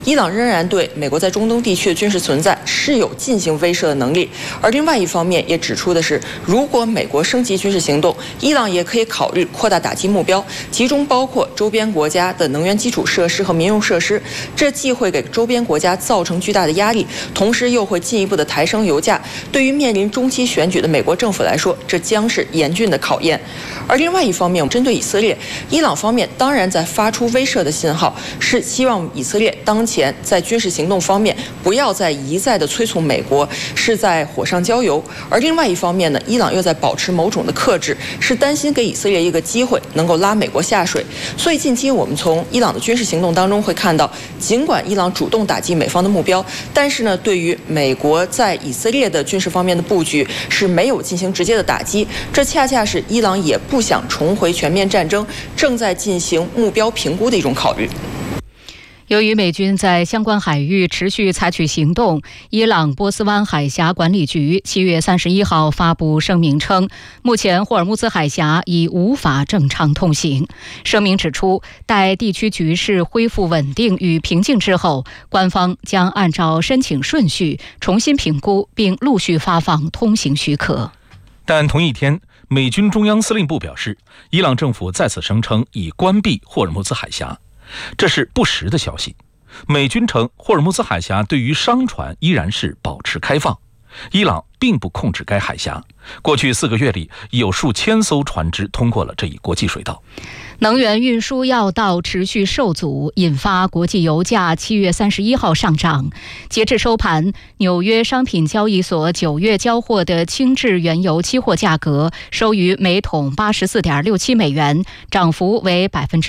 伊朗仍然对美国在中东地区的军事存在是有进行威慑的能力，而另外一方面也指出的是，如果美国升级军事行动，伊朗也可以考虑扩大打击目标，其中包括周边国家的能源基础设施和民用设施。这既会给周边国家造成巨大的压力，同时又会进一步的抬升油价。对于面临中期选举的美国政府来说，这将是严峻的考验。而另外一方面，针对以色列，伊朗方面当然在发出威慑的信号，是希望以色列当前在军事行动方面不要再一再的催促美国，是在火上浇油。而另外一方面呢，伊朗又在保持某种的克制，是担心给以色列一个机会能够拉美国下水。所以近期我们从伊朗的军事行动当中会看到，尽管伊朗主动打击美方的目标，但是呢，对于美国在以色列的军事方面的布局是没有进行直接的打击。这恰恰是伊朗也不想重回全面战争，正在进行目标评估的一种考虑。 由于美军在相关海域持续采取行动，伊朗波斯湾海峡管理局7月31号发布声明称，目前霍尔木兹海峡已无法正常通行。声明指出，待地区局势恢复稳定与平静之后，官方将按照申请顺序重新评估，并陆续发放通行许可。 但同一天，美军中央司令部表示，伊朗政府再次声称已关闭霍尔木兹海峡，这是不实的消息。美军称，霍尔木兹海峡对于商船依然是保持开放，伊朗并不控制该海峡。过去4个月里，已有数千艘船只通过了这一国际水道。 能源运输要道持续受阻，引发国际油价7月31号上涨。截至收盘，纽约商品交易所9月交货的轻质原油期货价格收于每桶84.67美元，涨幅为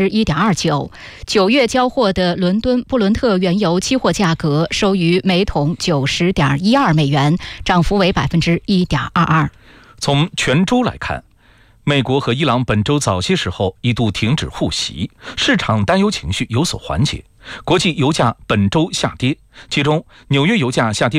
1.29%。9月交货的伦敦布伦特原油期货价格收于每桶90.12美元，涨幅为 1.22%。 从全周来看，美国和伊朗本周早些时候一度停止互袭，市场担忧情绪有所缓解。国际油价本周下跌，其中纽约油价下跌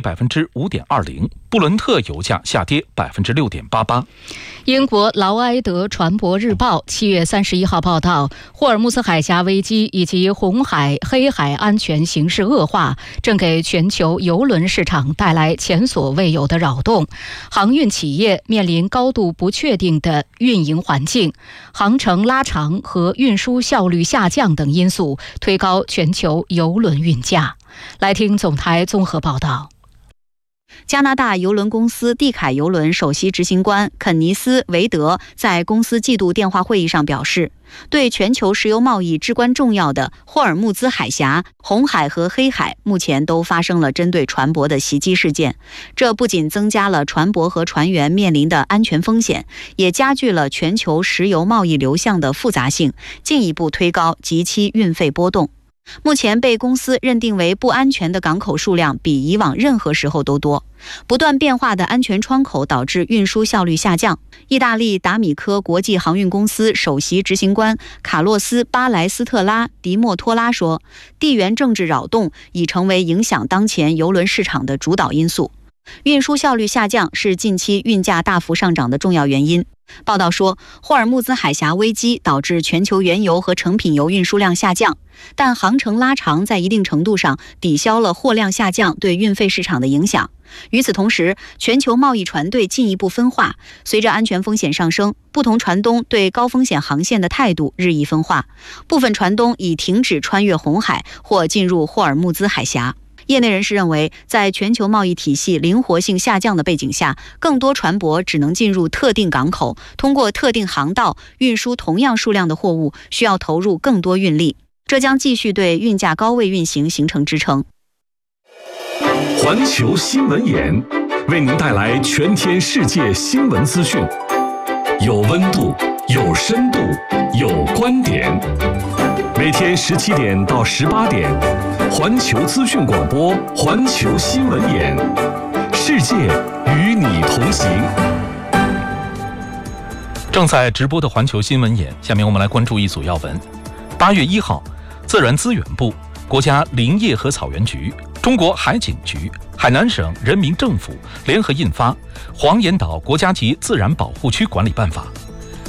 5.20%， 布伦特油价下跌 6.88%。 英国劳埃德船舶日报7月31号报道，霍尔木兹海峡危机以及红海、黑海安全形势恶化，正给全球邮轮市场带来前所未有的扰动。航运企业面临高度不确定的运营环境，航程拉长和运输效率下降等因素推高全球邮轮运价。来听总台综合报道。 加拿大邮轮公司蒂凯邮轮首席执行官肯尼斯·韦德在公司季度电话会议上表示，对全球石油贸易至关重要的霍尔木兹海峡、红海和黑海目前都发生了针对船舶的袭击事件，这不仅增加了船舶和船员面临的安全风险，也加剧了全球石油贸易流向的复杂性，进一步推高及其运费波动。目前被公司认定为不安全的港口数量比以往任何时候都多，不断变化的安全窗口导致运输效率下降。意大利达米科国际航运公司首席执行官卡洛斯·巴莱斯特拉·迪莫托拉说，地缘政治扰动已成为影响当前邮轮市场的主导因素。运输效率下降是近期运价大幅上涨的重要原因。报道说，霍尔木兹海峡危机导致全球原油和成品油运输量下降，但航程拉长在一定程度上抵消了货量下降对运费市场的影响。与此同时，全球贸易船队进一步分化，随着安全风险上升，不同船东对高风险航线的态度日益分化，部分船东已停止穿越红海或进入霍尔木兹海峡。业内人士认为，在全球贸易体系灵活性下降的背景下，更多船舶只能进入特定港口，通过特定航道运输同样数量的货物，需要投入更多运力，这将继续对运价高位运行形成支撑。 环球新闻眼为您带来全天世界新闻资讯，有温度，有深度，有观点。每天17点到18点，环球资讯广播，环球新闻眼，世界与你同行。 正在直播的环球新闻眼，下面我们来关注一组要闻。8月1号，自然资源部、国家林业和草原局、中国海警局、海南省人民政府联合印发《黄岩岛国家级自然保护区管理办法》。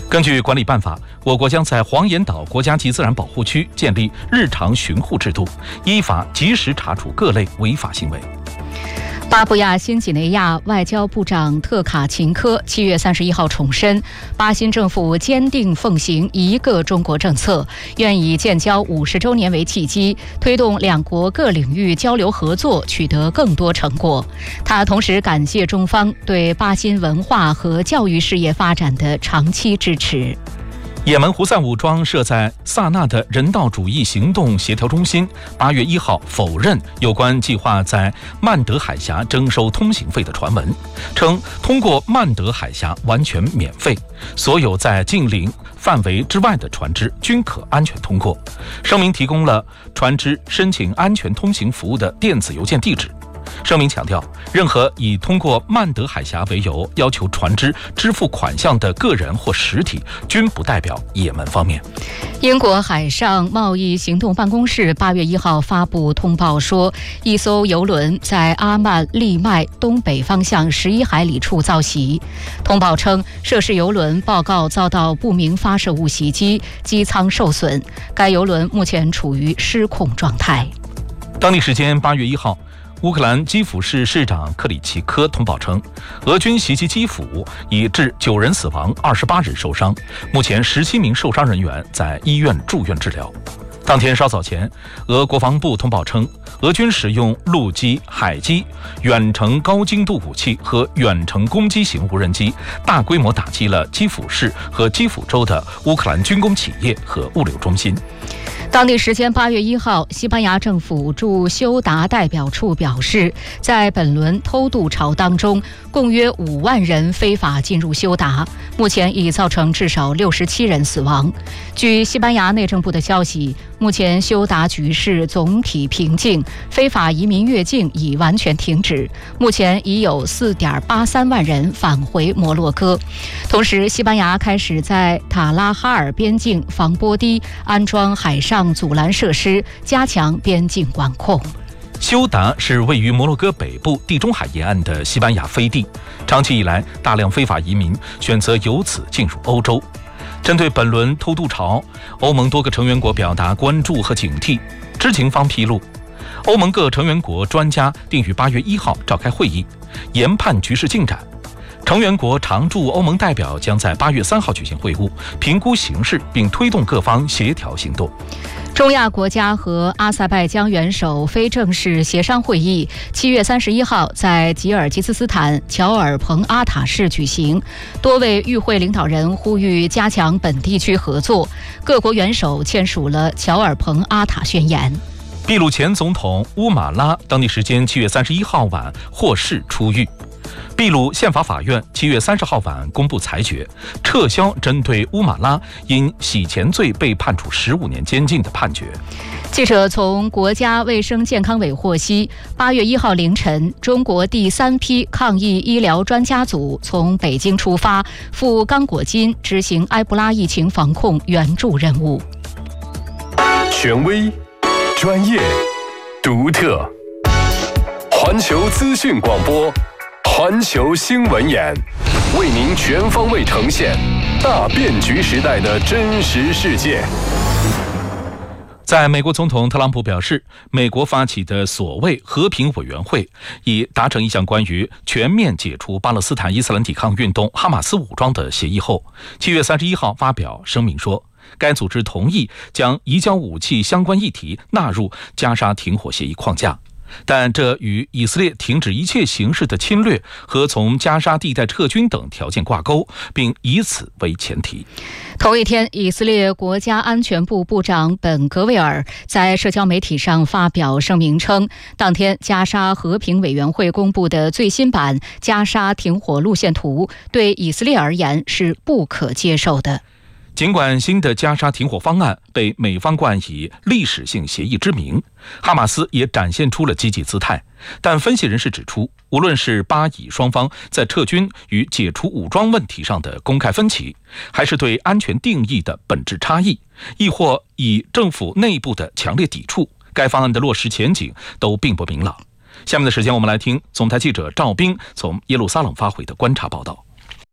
根据管理办法，我国将在黄岩岛国家级自然保护区建立日常巡护制度，依法及时查处各类违法行为。 巴布亚新几内亚外交部长特卡琴科7月31号重申，巴新政府坚定奉行一个中国政策，愿以建交50周年为契机，推动两国各领域交流合作取得更多成果。他同时感谢中方对巴新文化和教育事业发展的长期支持。 也门胡塞武装设在萨那的人道主义行动协调中心8月1号否认有关计划在曼德海峡征收通行费的传闻，称通过曼德海峡完全免费，所有在禁令范围之外的船只均可安全通过。声明提供了船只申请安全通行服务的电子邮件地址。声明强调，任何以通过曼德海峡为由要求船只支付款项的个人或实体，均不代表也门方面。 英国海上贸易行动办公室8月1号发布通报说，一艘油轮在阿曼利麦东北方向11海里处遭袭。通报称，涉事油轮报告遭到不明发射物袭击，机舱受损，该油轮目前处于失控状态。 当地时间8月1号，乌克兰基辅市市长克里奇科通报称，俄军袭击基辅已致9人死亡，28人受伤，目前17名受伤人员在医院住院治疗。当天稍早前，俄国防部通报称，俄军使用陆基、海基、远程高精度武器和远程攻击型无人机，大规模打击了基辅市和基辅州的乌克兰军工企业和物流中心。 当地时间8月1号，西班牙政府驻休达代表处表示，在本轮偷渡潮当中，共约5万人非法进入休达，目前已造成至少67人死亡。据西班牙内政部的消息，目前休达局势总体平静，非法移民越境已完全停止，目前已有4.83万人返回摩洛哥。同时，西班牙开始在塔拉哈尔边境防波堤安装海上阻拦设施，加强边境管控。 休达是位于摩洛哥北部地中海沿岸的西班牙飞地，长期以来，大量非法移民选择由此进入欧洲。针对本轮偷渡潮，欧盟多个成员国表达关注和警惕。知情方披露，欧盟各成员国专家定于8月1号召开会议，研判局势进展。成员国常驻欧盟代表将在8月3号举行会晤，评估形势，并推动各方协调行动。 中亚国家和阿塞拜疆元首非正式协商会议7月31号在吉尔吉斯斯坦乔尔彭阿塔市举行，多位与会领导人呼吁加强本地区合作，各国元首签署了乔尔彭阿塔宣言。 秘鲁前总统乌马拉当地时间7月31号晚获释出狱。秘鲁宪法法院7月30号晚公布裁决，撤销针对乌马拉因洗钱罪被判处15年监禁的判决。 记者从国家卫生健康委获悉，8月1号凌晨，中国第3批抗疫医疗专家组从北京出发，赴刚果金执行埃博拉疫情防控援助任务。 权威、专业、独特，环球资讯广播，环球新闻眼，为您全方位呈现大变局时代的真实世界。 在美国总统特朗普表示，美国发起的所谓和平委员会已达成一项关于全面解除巴勒斯坦伊斯兰抵抗运动哈马斯武装的协议后，7月31号发表声明说，该组织同意将移交武器相关议题纳入加沙停火协议框架，但这与以色列停止一切形式的侵略和从加沙地带撤军等条件挂钩，并以此为前提。 同一天，以色列国家安全部部长本格维尔在社交媒体上发表声明称，当天加沙和平委员会公布的最新版加沙停火路线图对以色列而言是不可接受的。 尽管新的加沙停火方案被美方冠以历史性协议之名，哈马斯也展现出了积极姿态。但分析人士指出，无论是巴以双方在撤军与解除武装问题上的公开分歧，还是对安全定义的本质差异，亦或以政府内部的强烈抵触，该方案的落实前景都并不明朗。下面的时间，我们来听总台记者赵斌从耶路撒冷发回的观察报道。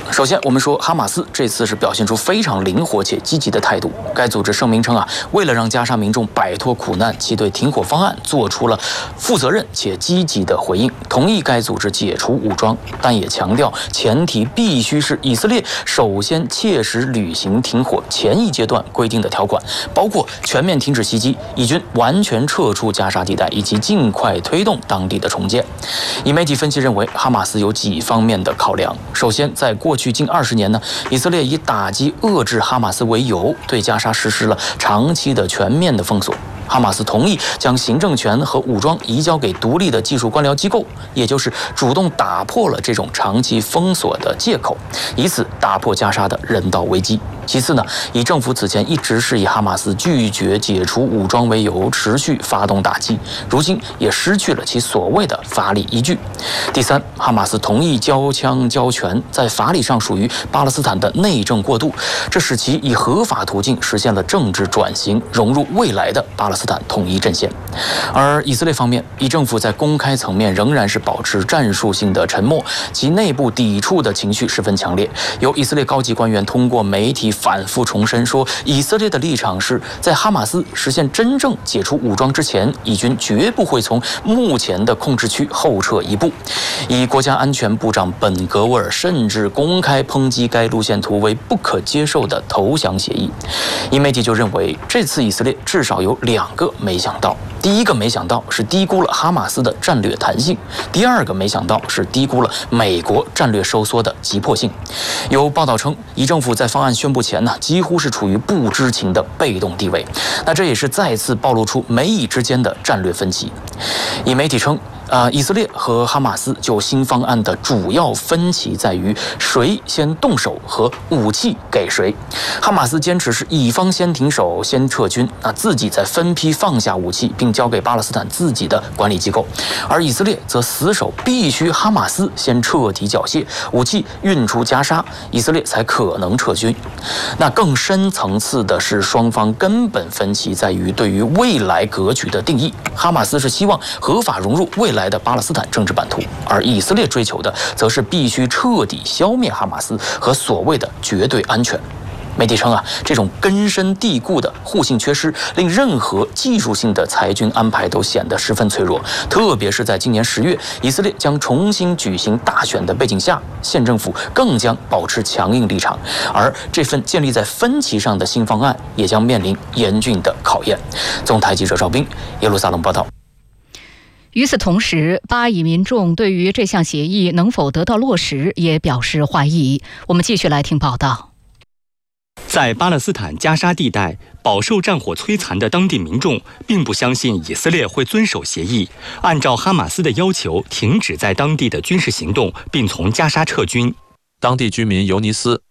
首先，我们说哈马斯这次是表现出非常灵活且积极的态度。该组织声明称为了让加沙民众摆脱苦难，其对停火方案做出了负责任且积极的回应，同意该组织解除武装，但也强调前提必须是以色列首先切实履行停火前一阶段规定的条款，包括全面停止袭击、以军完全撤出加沙地带以及尽快推动当地的重建。以媒体分析认为，哈马斯有几方面的考量。首先，在过去近20年呢，以色列以打击遏制哈马斯为由，对加沙实施了长期的全面的封锁。哈马斯同意将行政权和武装移交给独立的技术官僚机构，也就是主动打破了这种长期封锁的借口，以此打破加沙的人道危机。其次呢，以政府此前一直是以哈马斯拒绝解除武装为由，持续发动打击，如今也失去了其所谓的法理依据。第三，哈马斯同意交枪交权，在法理上属于巴勒斯坦的内政过渡，这使其以合法途径实现了政治转型，融入未来的巴勒斯坦统一阵线。而以色列方面，以政府在公开层面仍然是保持战术性的沉默，其内部抵触的情绪十分强烈。有以色列高级官员通过媒体反复重申说，以色列的立场是在哈马斯实现真正解除武装之前，以军绝不会从目前的控制区后撤一步。以国家安全部长本格沃尔甚至公开抨击该路线图为不可接受的投降协议。以媒体就认为，这次以色列至少有2个没想到。第一个没想到是低估了哈马斯的战略弹性，第二个没想到是低估了美国战略收缩的急迫性。有报道称，以政府在方案宣布前呢，几乎是处于不知情的被动地位。那这也是再次暴露出美以之间的战略分歧。以媒体称，以色列和哈马斯就新方案的主要分歧在于谁先动手和武器给谁。哈马斯坚持是以方先停手先撤军，自己再分批放下武器并交给巴勒斯坦自己的管理机构，而以色列则死守必须哈马斯先彻底缴械，武器运出加沙，以色列才可能撤军。那更深层次的是，双方根本分歧在于对于未来格局的定义。哈马斯是希望合法融入未来的巴勒斯坦政治版图，而以色列追求的则是必须彻底消灭哈马斯和所谓的绝对安全。媒体称这种根深蒂固的互信缺失，令任何技术性的裁军安排都显得十分脆弱。特别是在今年10月，以色列将重新举行大选的背景下，县政府更将保持强硬立场，而这份建立在分歧上的新方案也将面临严峻的考验。总台记者赵斌，耶路撒冷报道。 与此同时，巴以民众对于这项协议能否得到落实也表示怀疑。我们继续来听报道。 在巴勒斯坦加沙地带饱受战火摧残的当地民众并不相信以色列会遵守协议，按照哈马斯的要求停止在当地的军事行动，并从加沙撤军。 当地居民尤尼斯，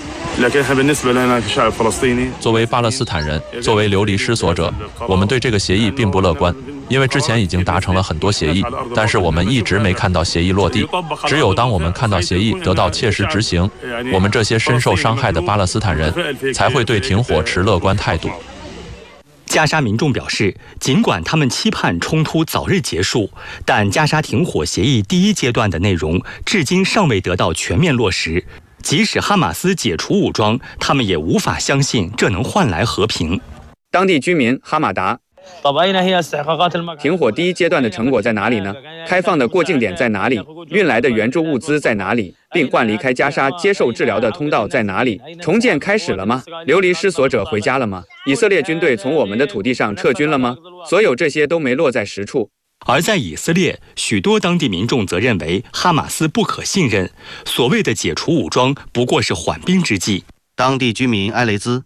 作为巴勒斯坦人，作为流离失所者，我们对这个协议并不乐观，因为之前已经达成了很多协议，但是我们一直没看到协议落地。只有当我们看到协议得到切实执行，我们这些深受伤害的巴勒斯坦人才会对停火持乐观态度。 加沙民众表示，尽管他们期盼冲突早日结束，但加沙停火协议第1阶段的内容至今尚未得到全面落实。即使哈马斯解除武装，他们也无法相信这能换来和平。 当地居民哈马达，停火第1阶段的成果在哪里呢？开放的过境点在哪里？运来的援助物资在哪里？病患离开加沙接受治疗的通道在哪里？重建开始了吗？流离失所者回家了吗？以色列军队从我们的土地上撤军了吗？所有这些都没落在实处。 而在以色列，许多当地民众则认为哈马斯不可信任，所谓的解除武装不过是缓兵之计。 当地居民埃雷兹，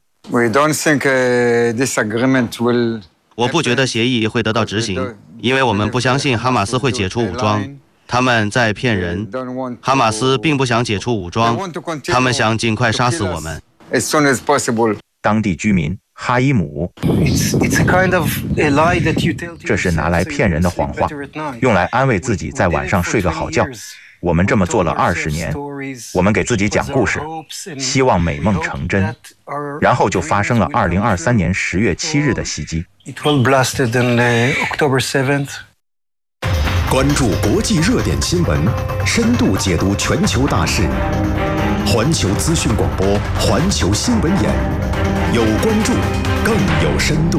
我不觉得协议会得到执行，因为我们不相信哈马斯会解除武装，他们在骗人。哈马斯并不想解除武装，他们想尽快杀死我们。 当地居民哈伊姆，这是拿来骗人的谎话，用来安慰自己在晚上睡个好觉。我们这么做了20年，我们给自己讲故事，希望美梦成真，然后就发生了2023年10月7日的袭击。 关注国际热点新闻，深度解读全球大事。 环球资讯广播，环球新闻眼，有关注，更有深度。